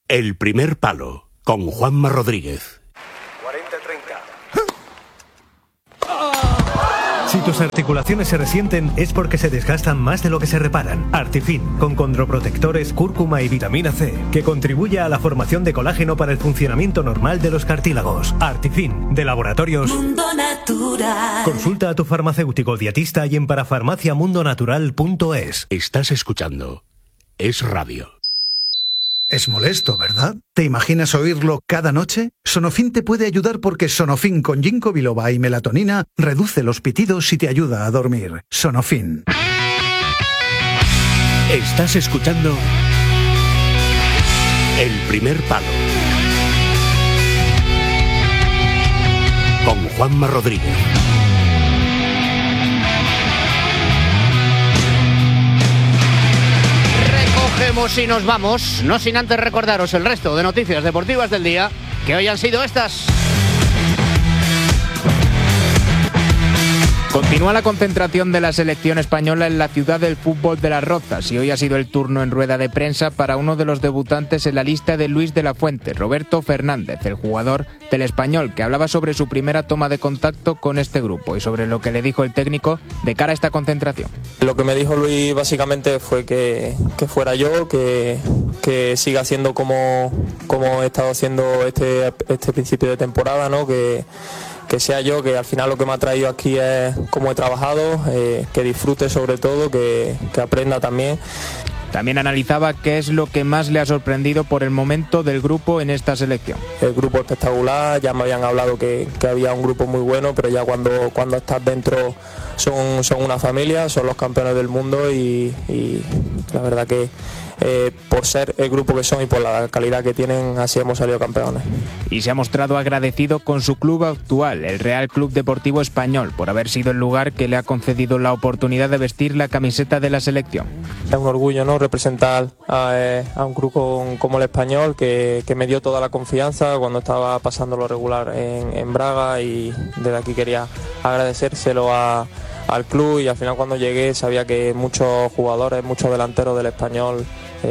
El primer palo, con Juanma Rodríguez. 40-30. Si tus articulaciones se resienten es porque se desgastan más de lo que se reparan. Artifin, con condroprotectores, cúrcuma y vitamina C, que contribuye a la formación de colágeno para el funcionamiento normal de los cartílagos. Artifin, de Laboratorios Mundo Natural. Consulta a tu farmacéutico dietista y en parafarmaciamundonatural.es. Estás escuchando Es Radio. Es molesto, ¿verdad? ¿Te imaginas oírlo cada noche? Sonofin te puede ayudar porque Sonofin con ginkgo biloba y melatonina reduce los pitidos y te ayuda a dormir. Sonofin. Estás escuchando El primer palo, con Juanma Rodríguez. Y nos vamos, no sin antes recordaros el resto de noticias deportivas del día, que hoy han sido estas. Continúa la concentración de la selección española en la ciudad del fútbol de Las Rozas y hoy ha sido el turno en rueda de prensa para uno de los debutantes en la lista de Luis de la Fuente, Roberto Fernández, el jugador del Español, que hablaba sobre su primera toma de contacto con este grupo y sobre lo que le dijo el técnico de cara a esta concentración. Lo que me dijo Luis básicamente fue que fuera yo, que siga haciendo como he estado haciendo este principio de temporada, ¿no? Que sea yo, que al final lo que me ha traído aquí es cómo he trabajado, que disfrute sobre todo, que aprenda también. También analizaba qué es lo que más le ha sorprendido por el momento del grupo en esta selección. El grupo espectacular, ya me habían hablado que había un grupo muy bueno, pero ya cuando estás dentro son una familia, son los campeones del mundo y la verdad que por ser el grupo que son y por la calidad que tienen, así hemos salido campeones. Y se ha mostrado agradecido con su club actual, el Real Club Deportivo Español, por haber sido el lugar que le ha concedido la oportunidad de vestir la camiseta de la selección. Es un orgullo, ¿no?, representar a un club como el Español, que me dio toda la confianza cuando estaba pasando lo regular en Braga, y desde aquí quería agradecérselo al club, y al final cuando llegué sabía que muchos jugadores, muchos delanteros del Español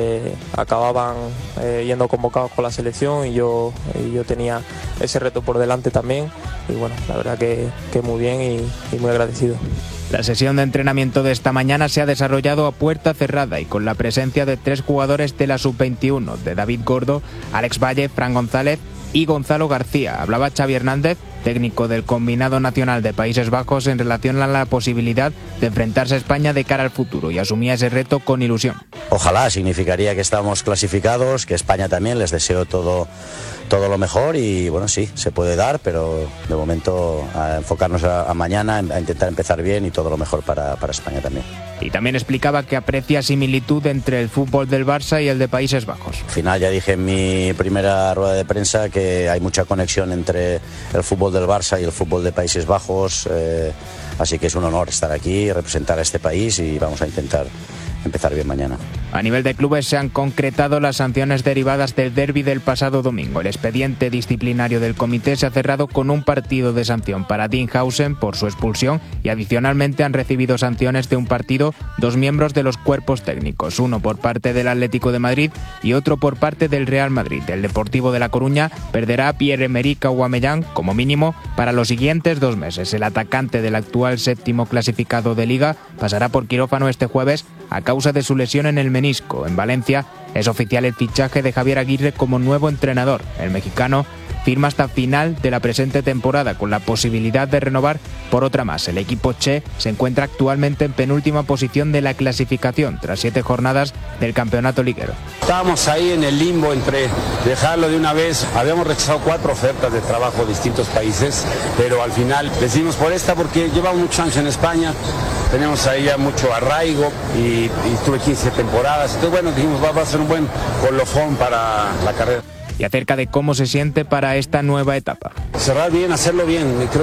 acababan yendo convocados con la selección, y yo tenía ese reto por delante también, y bueno, la verdad que muy bien y muy agradecido. La sesión de entrenamiento de esta mañana se ha desarrollado a puerta cerrada y con la presencia de 3 jugadores de la Sub-21, de David Gordo, Alex Valle, Fran González y Gonzalo García. Hablaba Xavi Hernández, técnico del combinado nacional de Países Bajos, en relación a la posibilidad de enfrentarse a España de cara al futuro, y asumía ese reto con ilusión. Ojalá, significaría que estamos clasificados, que España también, les deseo todo lo mejor, y bueno, sí, se puede dar, pero de momento a enfocarnos a mañana, a intentar empezar bien y todo lo mejor para España también. Y también explicaba que aprecia similitud entre el fútbol del Barça y el de Países Bajos. Al final ya dije en mi primera rueda de prensa que hay mucha conexión entre el fútbol del Barça y el fútbol de Países Bajos, así que es un honor estar aquí y representar a este país, y vamos a intentar empezar bien mañana. A nivel de clubes se han concretado las sanciones derivadas del derbi del pasado domingo. El expediente disciplinario del comité se ha cerrado con un partido de sanción para Dinhausen por su expulsión, y adicionalmente han recibido sanciones de un partido 2 miembros de los cuerpos técnicos, uno por parte del Atlético de Madrid y otro por parte del Real Madrid. El Deportivo de La Coruña perderá a Pierre-Emerick Aubameyang como mínimo para los siguientes 2 meses. El atacante del actual 7º clasificado de Liga pasará por quirófano este jueves a causa de su lesión en el menisco. En Valencia es oficial el fichaje de Javier Aguirre como nuevo entrenador. El mexicano firma hasta final de la presente temporada, con la posibilidad de renovar por otra más. El equipo Che se encuentra actualmente en penúltima posición de la clasificación tras 7 jornadas del campeonato liguero. Estábamos ahí en el limbo entre dejarlo de una vez. Habíamos rechazado 4 ofertas de trabajo de distintos países, pero al final decidimos por esta porque llevamos muchos años en España, tenemos ahí ya mucho arraigo y estuve 15 temporadas. Entonces bueno, dijimos va a ser un buen colofón para la carrera. Y acerca de cómo se siente para esta nueva etapa. Cerrar bien, hacerlo bien. Creo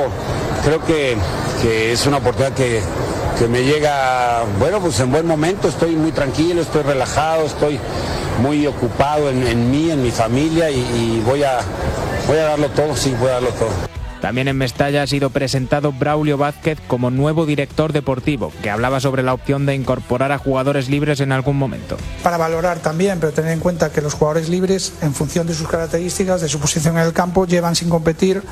que es una oportunidad que me llega, bueno, pues en buen momento. Estoy muy tranquilo, estoy relajado, estoy muy ocupado en mí, en mi familia, y voy a darlo todo, sí, voy a darlo todo. También en Mestalla ha sido presentado Braulio Vázquez como nuevo director deportivo, que hablaba sobre la opción de incorporar a jugadores libres en algún momento. Para valorar también, pero tener en cuenta que los jugadores libres, en función de sus características, de su posición en el campo, llevan sin competir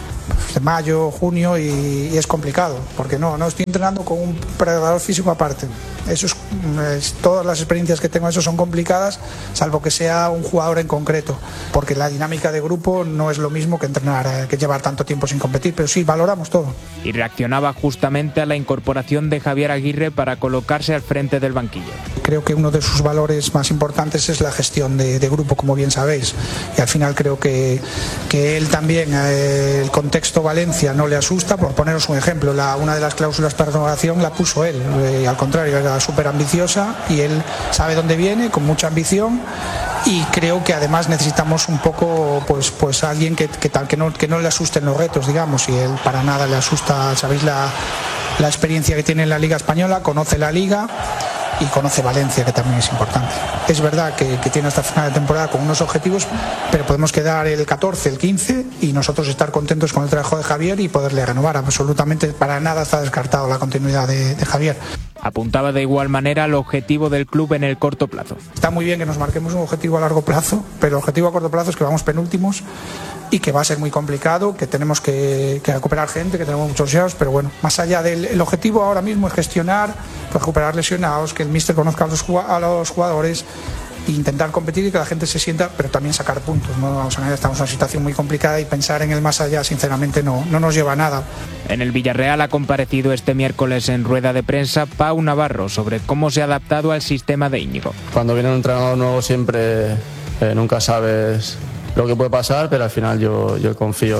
de mayo, junio y es complicado, porque no estoy entrenando con un preparador físico aparte. Eso todas las experiencias que tengo, eso son complicadas, salvo que sea un jugador en concreto, porque la dinámica de grupo no es lo mismo que entrenar, que llevar tanto tiempo sin competir, pero sí, valoramos todo. Y reaccionaba justamente a la incorporación de Javier Aguirre para colocarse al frente del banquillo. Creo que uno de sus valores más importantes es la gestión de grupo, como bien sabéis, y al final creo que él también, el contexto Valencia no le asusta. Por poneros un ejemplo, una de las cláusulas para renovación la puso él, al contrario, era súper ambiciosa y él sabe dónde viene, con mucha ambición, y creo que además necesitamos un poco pues alguien que no le asusten los retos, digamos, y él para nada le asusta. Sabéis la experiencia que tiene en la Liga Española, conoce la Liga y conoce Valencia, que también es importante. Es verdad que tiene hasta final de temporada con unos objetivos, pero podemos quedar el 14, el 15 y nosotros estar contentos con el trabajo de Javier y poderle renovar. Absolutamente para nada está descartado la continuidad de Javier. Apuntaba de igual manera al objetivo del club en el corto plazo. Está muy bien que nos marquemos un objetivo a largo plazo, pero el objetivo a corto plazo es que vamos penúltimos y que va a ser muy complicado, que tenemos que recuperar gente, que tenemos muchos lesionados, pero bueno, más allá del objetivo ahora mismo es gestionar, recuperar lesionados, que el míster conozca a los jugadores, e intentar competir y que la gente se sienta, pero también sacar puntos, ¿no? Vamos a ver, estamos en una situación muy complicada y pensar en el más allá, sinceramente, no nos lleva a nada. En el Villarreal ha comparecido este miércoles en rueda de prensa Pau Navarro sobre cómo se ha adaptado al sistema de Íñigo. Cuando viene un entrenador nuevo siempre nunca sabes lo que puede pasar, pero al final yo confío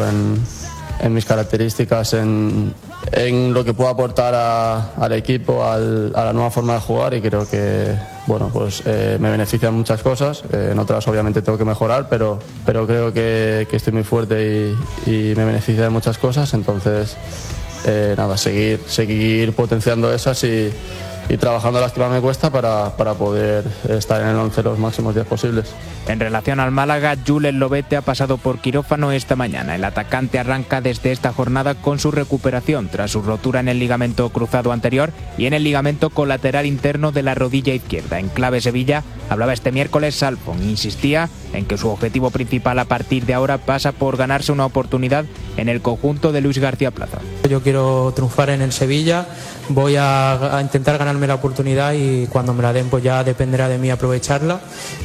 en mis características, en lo que puedo aportar al equipo, a la nueva forma de jugar, y creo que me benefician muchas cosas. En otras obviamente tengo que mejorar, pero creo que estoy muy fuerte y me beneficia de muchas cosas. Entonces seguir potenciando esas y trabajando las que más me cuesta para poder estar en el 11 los máximos días posibles. En relación al Málaga, Julen Lobete ha pasado por quirófano esta mañana. El atacante arranca desde esta jornada con su recuperación tras su rotura en el ligamento cruzado anterior y en el ligamento colateral interno de la rodilla izquierda. En clave Sevilla hablaba este miércoles Salpon e insistía en que su objetivo principal a partir de ahora pasa por ganarse una oportunidad en el conjunto de Luis García Plaza. Yo quiero triunfar en el Sevilla, voy a intentar ganarme la oportunidad y cuando me la den pues ya dependerá de mí aprovecharla,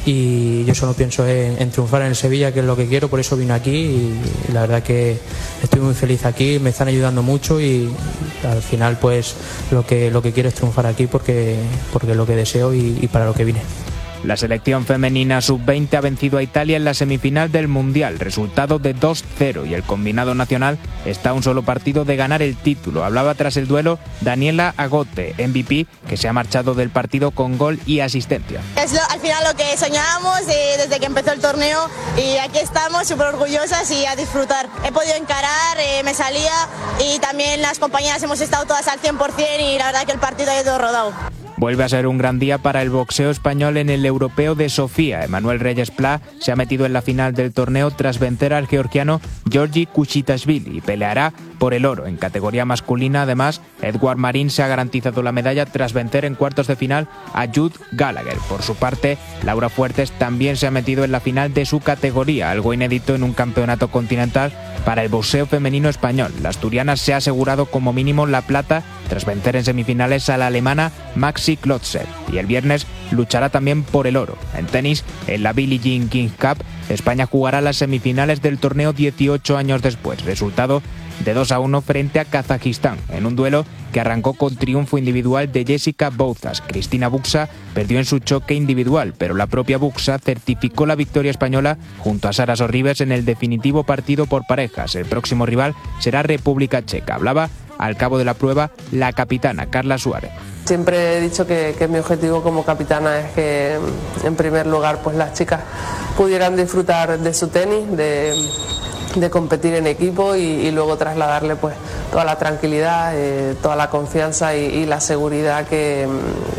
y yo solo pienso en triunfar en el Sevilla, que es lo que quiero, por eso vine aquí y la verdad que estoy muy feliz aquí, me están ayudando mucho y al final pues lo que quiero es triunfar aquí porque es lo que deseo y para lo que vine. La selección femenina sub-20 ha vencido a Italia en la semifinal del Mundial, resultado de 2-0, y el combinado nacional está a un solo partido de ganar el título. Hablaba tras el duelo Daniela Agote, MVP, que se ha marchado del partido con gol y asistencia. Es al final lo que soñábamos desde que empezó el torneo, y aquí estamos súper orgullosas y a disfrutar. He podido encarar, me salía, y también las compañeras hemos estado todas al 100% y la verdad que el partido ha ido rodado. Vuelve a ser un gran día para el boxeo español en el Europeo de Sofía. Emanuel Reyes Pla se ha metido en la final del torneo tras vencer al georgiano Georgi Kuchitashvili y peleará por el oro. En categoría masculina, además, Edward Marín se ha garantizado la medalla tras vencer en cuartos de final a Jude Gallagher. Por su parte, Laura Fuertes también se ha metido en la final de su categoría, algo inédito en un campeonato continental para el boxeo femenino español. La asturiana se ha asegurado como mínimo la plata tras vencer en semifinales a la alemana Maxi Klotzer, y el viernes luchará también por el oro. En tenis, en la Billie Jean King Cup, España jugará las semifinales del torneo 18 años después. Resultado de 2-1 frente a Kazajistán, en un duelo que arrancó con triunfo individual de Jessica Bouzas. Cristina Buxa perdió en su choque individual, pero la propia Buxa certificó la victoria española junto a Sara Sorribes en el definitivo partido por parejas. El próximo rival será República Checa. Hablaba al cabo de la prueba la capitana Carla Suárez. Siempre he dicho que mi objetivo como capitana es que, en primer lugar, pues las chicas pudieran disfrutar de su tenis, de competir en equipo y luego trasladarle pues toda la tranquilidad, toda la confianza y la seguridad que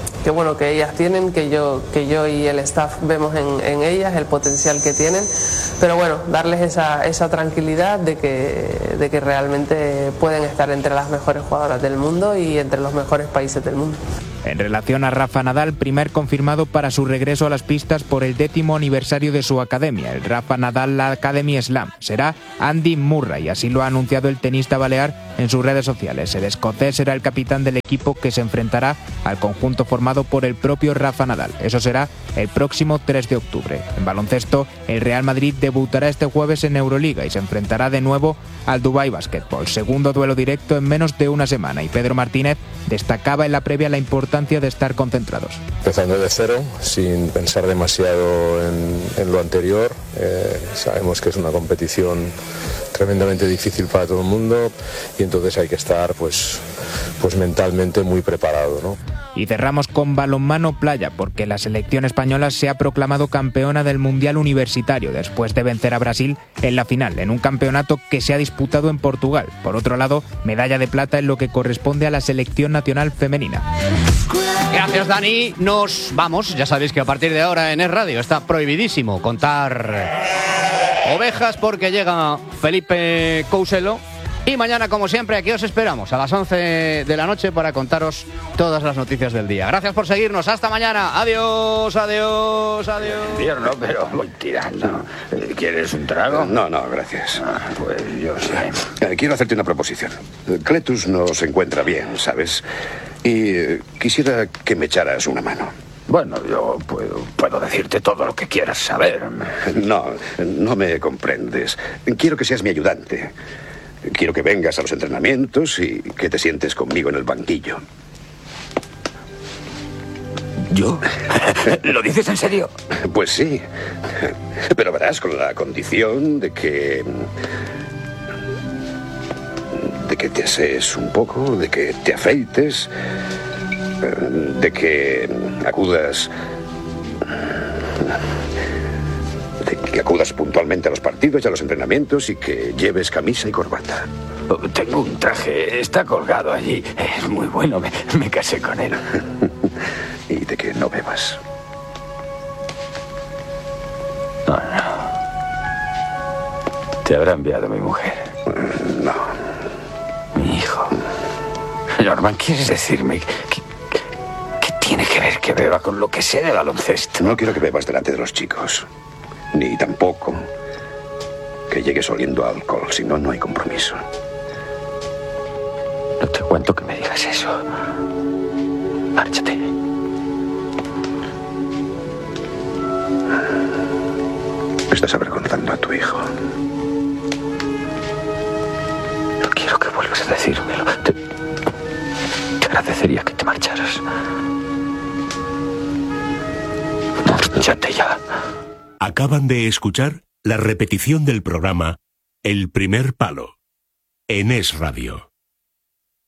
ellas tienen, que yo y el staff vemos en ellas, el potencial que tienen, pero bueno, darles esa tranquilidad de que realmente pueden estar entre las mejores jugadoras del mundo y entre los mejores países del mundo. En relación a Rafa Nadal, primer confirmado para su regreso a las pistas por el 10º aniversario de su academia, el Rafa Nadal Academy Slam. Será Andy Murray, así lo ha anunciado el tenista balear en sus redes sociales. El escocés será el capitán del equipo que se enfrentará al conjunto formado por el propio Rafa Nadal. Eso será el próximo 3 de octubre. En baloncesto, el Real Madrid debutará este jueves en Euroliga y se enfrentará de nuevo al Dubai Basketball. Segundo duelo directo en menos de una semana, y Pedro Martínez destacaba en la previa la importancia de estar concentrados. Empezando de cero, sin pensar demasiado en lo anterior. Sabemos que es una competición tremendamente difícil para todo el mundo y entonces hay que estar pues mentalmente muy preparado, ¿no? Y cerramos con balonmano playa, porque la selección española se ha proclamado campeona del Mundial Universitario después de vencer a Brasil en la final, en un campeonato que se ha disputado en Portugal. Por otro lado, medalla de plata en lo que corresponde a la selección nacional femenina. Gracias, Dani. Nos vamos. Ya sabéis que a partir de ahora en Es Radio está prohibidísimo contar ovejas porque llega Felipe Couselo. Y mañana, como siempre, aquí os esperamos a las 11 de la noche para contaros todas las noticias del día. Gracias por seguirnos. Hasta mañana. Adiós, adiós, adiós. Invierno, pero voy tirando. ¿Quieres un trago? No, gracias. Pues yo sé. Quiero hacerte una proposición. Cletus no se encuentra bien, ¿sabes? Y quisiera que me echaras una mano. Bueno, yo puedo decirte todo lo que quieras saber. No me comprendes. Quiero que seas mi ayudante. Quiero que vengas a los entrenamientos y que te sientes conmigo en el banquillo. ¿Yo? ¿Lo dices en serio? Pues sí. Pero verás, con la condición de que te asees un poco, de que te afeites, de que acudas puntualmente a los partidos y a los entrenamientos y que lleves camisa y corbata. Tengo un traje, está colgado allí. Es muy bueno, me casé con él. Y de que no bebas. No. Te habrá enviado mi mujer. No. Mi hijo. Norman, ¿quieres decirme que tiene que ver que beba con lo que sé de baloncesto? No quiero que bebas delante de los chicos. Ni tampoco que llegues oliendo a alcohol, si no, no hay compromiso. No te aguanto que me digas eso. Márchate. Estás avergonzando a tu hijo. No quiero que vuelvas a decírmelo. Te agradecería que te marcharas. Márchate ya. Acaban de escuchar la repetición del programa El Primer Palo en Es Radio.